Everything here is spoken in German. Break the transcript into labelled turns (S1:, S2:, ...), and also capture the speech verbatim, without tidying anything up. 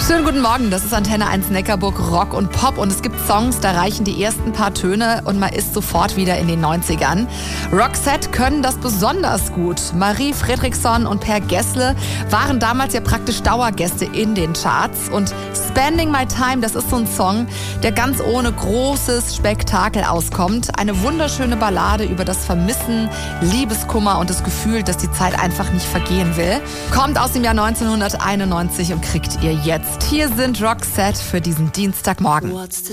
S1: Schönen guten Morgen, das ist Antenne eins Neckarburg Rock und Pop und es gibt Songs, da reichen die ersten paar Töne und man ist sofort wieder in den neunzigern. Roxette können das besonders gut. Marie Fredriksson und Per Gessle waren damals ja praktisch Dauergäste in den Charts und Spending My Time, das ist so ein Song, der ganz ohne großes Spektakel auskommt. Eine wunderschöne Ballade über das Vermissen, Liebeskummer und das Gefühl, dass die Zeit einfach nicht vergehen will. Kommt aus dem Jahr neunzehnhunderteinundneunzig und kriegt ihr jetzt. Hier sind Roxette für diesen Dienstagmorgen.